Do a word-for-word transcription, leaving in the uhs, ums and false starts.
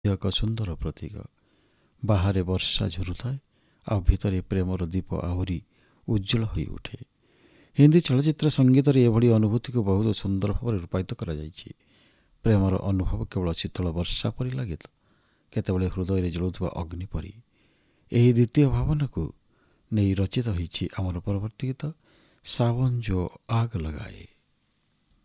ଏକ ସୁନ୍ଦର ପ୍ରତୀକ। ବାହାରେ ବର୍ଷା ଝରୁଥାଏ, ଆଉ ଭିତରେ ପ୍ରେମର ଦୀପ ଆହୁରି ଉଜ୍ଜଳ ହୋଇଉଠେ। ହିନ୍ଦୀ ଚଳଚ୍ଚିତ୍ର ସଙ୍ଗୀତରେ ଏଭଳି ଅନୁଭୂତିକୁ ବହୁତ ସୁନ୍ଦର ଭାବରେ ରୂପାୟିତ କରାଯାଇଛି। ପ୍ରେମର ଅନୁଭବ କେବଳ ଶୀତଳ ବର୍ଷା ପରି ଲାଗେ ତ କେତେବେଳେ ହୃଦୟରେ ଜଳୁଥିବା ଅଗ୍ନି ପରି। ଏହି ଦ୍ୱିତୀୟ ଭାବନାକୁ ନେଇ ରଚିତ ହୋଇଛି ଆମର ପରବର୍ତ୍ତୀ ଗୀତ ସାବନ ଜୋ ଆଗ ଲଗାଏ।